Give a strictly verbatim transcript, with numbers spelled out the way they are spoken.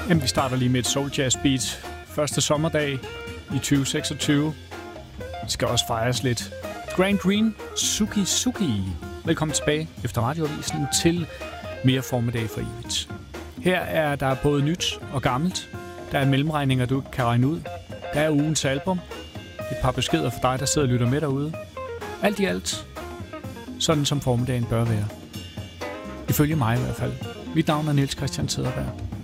Jamen, vi starter lige med et soul jazz beat. Første sommerdag i tyve seksogtyve. Det skal også fejres lidt. Grant Green, Suki Suki. Velkommen tilbage efter radioavisen til mere formiddag for evigt. Her er der både nyt og gammelt. Der er mellemregninger, du kan regne ud. Der er ugens album. Et par beskeder for dig, der sidder og lytter med derude. Alt i alt, sådan som formiddagen bør være. Ifølge mig i hvert fald. Mit navn er Niels Christian Cederberg.